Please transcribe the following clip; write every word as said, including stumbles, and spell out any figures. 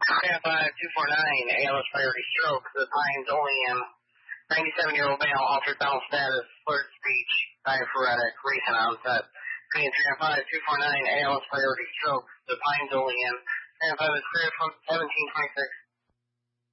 five two four nine, A L S priority stroke, the Pines Olean, ninety-seven-year-old male, altered mental status, slurred speech, diaphoretic, recent onset. Green three five two four nine, A L S priority stroke, the Pines Olean, three five is clear from seventeen twenty-six.